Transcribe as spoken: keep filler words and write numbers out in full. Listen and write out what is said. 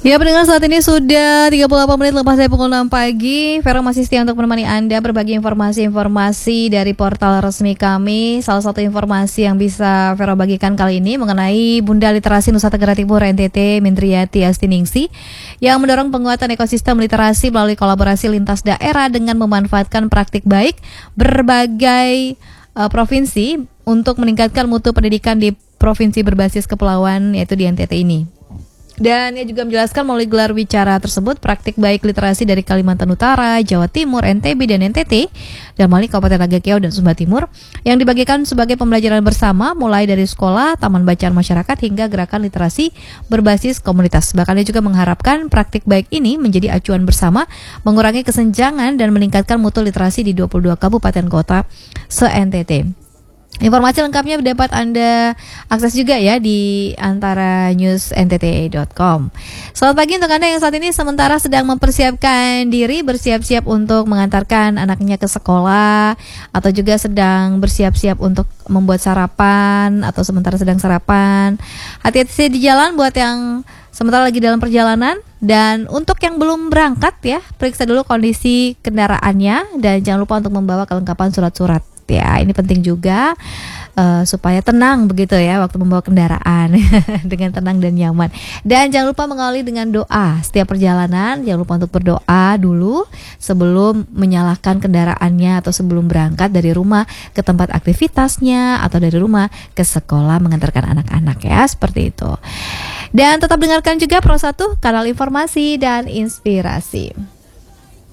Ya pendengar, saat ini sudah tiga puluh delapan menit lepas dari pukul enam pagi. Vero masih setia untuk menemani Anda berbagi informasi-informasi dari portal resmi kami. Salah satu informasi yang bisa Vero bagikan kali ini mengenai Bunda Literasi Nusa Tenggara Timur N T T Mindriati Astiningsih yang mendorong penguatan ekosistem literasi melalui kolaborasi lintas daerah dengan memanfaatkan praktik baik berbagai uh, provinsi untuk meningkatkan mutu pendidikan di provinsi berbasis kepulauan, yaitu di N T T ini. Dan ia juga menjelaskan melalui gelar wicara tersebut praktik baik literasi dari Kalimantan Utara, Jawa Timur, N T B, dan N T T dan melalui Kabupaten Naga Keo dan Sumba Timur yang dibagikan sebagai pembelajaran bersama mulai dari sekolah, taman bacaan masyarakat hingga gerakan literasi berbasis komunitas. Bahkan ia juga mengharapkan praktik baik ini menjadi acuan bersama, mengurangi kesenjangan dan meningkatkan mutu literasi di dua puluh dua kabupaten kota se-N T T. Informasi lengkapnya dapat Anda akses juga ya di antara news n t t dot com. Selamat pagi untuk Anda yang saat ini sementara sedang mempersiapkan diri, bersiap-siap untuk mengantarkan anaknya ke sekolah, atau juga sedang bersiap-siap untuk membuat sarapan, atau sementara sedang sarapan. Hati-hati di jalan buat yang sementara lagi dalam perjalanan. Dan untuk yang belum berangkat ya, periksa dulu kondisi kendaraannya dan jangan lupa untuk membawa kelengkapan surat-surat. Ya, ini penting juga uh, supaya tenang begitu ya waktu membawa kendaraan dengan tenang dan nyaman. Dan jangan lupa mengawali dengan doa setiap perjalanan. Jangan lupa untuk berdoa dulu sebelum menyalakan kendaraannya atau sebelum berangkat dari rumah ke tempat aktivitasnya atau dari rumah ke sekolah mengantarkan anak-anak ya, seperti itu. Dan tetap dengarkan juga Pro satu, kanal informasi dan inspirasi.